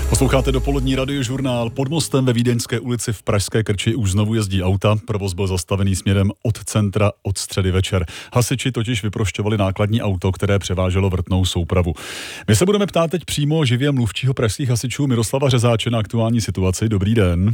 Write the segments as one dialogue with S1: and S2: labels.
S1: Posloucháte dopolední radiožurnál. Pod mostem ve Vídeňské ulici v Pražské Krči už znovu jezdí auta. Provoz byl zastavený směrem od centra od středy večer. Hasiči totiž vyprošťovali nákladní auto, které převáželo vrtnou soupravu. My se budeme ptát teď přímo živě mluvčího pražských hasičů Miroslava Řezáče na aktuální situaci. Dobrý den.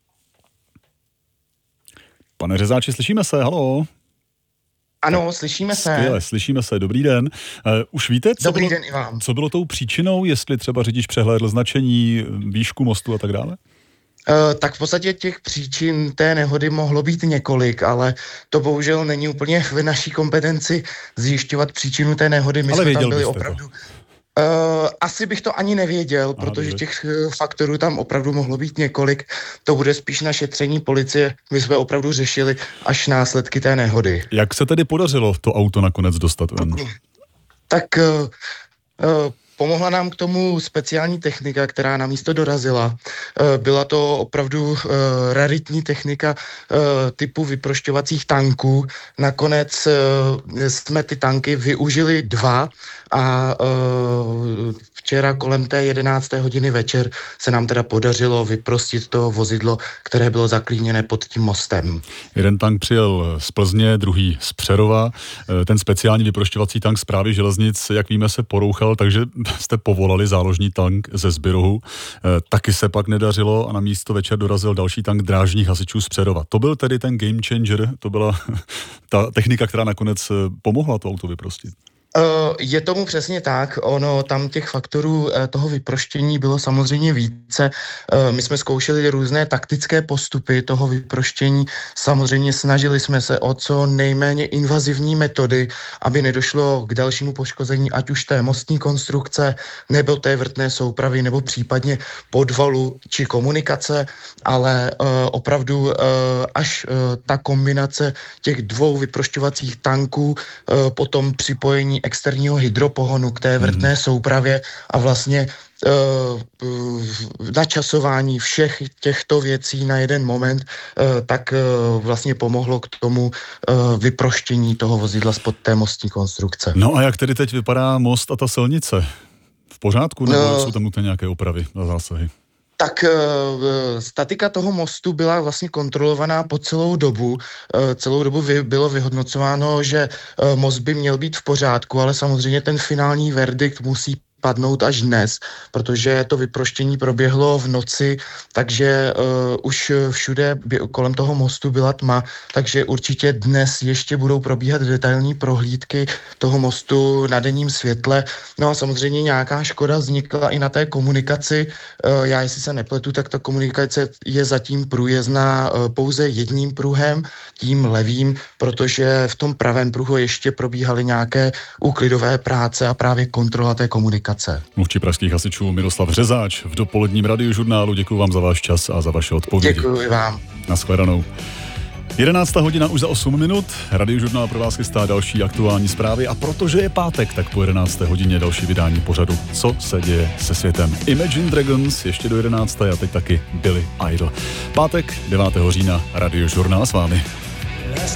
S1: Pane Řezáči, slyšíme se? Haló?
S2: Ano, slyšíme se.
S1: Skvěle, slyšíme se. Dobrý den. Už víte,
S2: Dobrý den i vám.
S1: Co bylo tou příčinou, jestli třeba řidič přehlédl značení, výšku mostu a tak dále?
S2: Tak v podstatě těch příčin té nehody mohlo být několik, ale to bohužel není úplně v naší kompetenci zjišťovat příčinu té nehody. My
S1: ale
S2: jsme tam byli
S1: opravdu.
S2: to. Asi bych to ani nevěděl, protože těch faktorů tam opravdu mohlo být několik. To bude spíš na šetření policie. My jsme opravdu řešili až následky té nehody.
S1: Jak se tedy podařilo to auto nakonec dostat ven?
S2: Tak pomohla nám k tomu speciální technika, která na místo dorazila. Byla to opravdu raritní technika typu vyprošťovacích tanků. Nakonec jsme ty tanky využili 2 a včera kolem té 11. hodiny večer se nám teda podařilo vyprostit to vozidlo, které bylo zaklíněné pod tím mostem.
S1: Jeden tank přijel z Plzně, druhý z Přerova. Ten speciální vyprošťovací tank Správy železnic, jak víme, se porouchal, takže jste povolali záložní tank ze Zbyrohu. Taky se pak nedařilo a na místo večer dorazil další tank drážních hasičů z Přerova. To byl tedy ten game changer, to byla ta technika, která nakonec pomohla to auto vyprostit.
S2: Je tomu přesně tak, ono tam těch faktorů toho vyproštění bylo samozřejmě více. My jsme zkoušeli různé taktické postupy toho vyproštění, samozřejmě snažili jsme se o co nejméně invazivní metody, aby nedošlo k dalšímu poškození, ať už té mostní konstrukce, nebo té vrtné soupravy, nebo případně podvalu či komunikace, ale opravdu až ta kombinace těch 2 vyprošťovacích tanků, potom připojení externího hydropohonu k té vrtné soupravě a vlastně načasování všech těchto věcí na jeden moment, tak vlastně pomohlo k tomu vyproštění toho vozidla spod té mostní konstrukce.
S1: No a jak tedy teď vypadá most a ta silnice? V pořádku, nebo jsou tam nutné nějaké opravy a zásahy?
S2: Tak statika toho mostu byla vlastně kontrolovaná po celou dobu. Celou dobu bylo vyhodnocováno, že most by měl být v pořádku, ale samozřejmě ten finální verdikt musí padnout až dnes, protože to vyproštění proběhlo v noci, takže už všude kolem toho mostu byla tma, takže určitě dnes ještě budou probíhat detailní prohlídky toho mostu na denním světle. No a samozřejmě nějaká škoda vznikla i na té komunikaci. Já, jestli se nepletu, tak ta komunikace je zatím průjezdná pouze jedním pruhem, tím levým, protože v tom pravém pruhu ještě probíhaly nějaké úklidové práce a právě kontrola té komunikace.
S1: Mluvčí pražských hasičů Miroslav Řezáč v dopoledním radiožurnálu. Děkuji vám za váš čas a za vaše odpovědi.
S2: Děkuji vám.
S1: Nashledanou. 11. hodina už za 8 minut. Radiožurnál pro vás chystá další aktuální zprávy a protože je pátek, tak po 11. hodině další vydání pořadu Co se děje se světem. Imagine Dragons ještě do 11. a teď taky Billy Idol. Pátek 9. října Radiožurnál s vámi.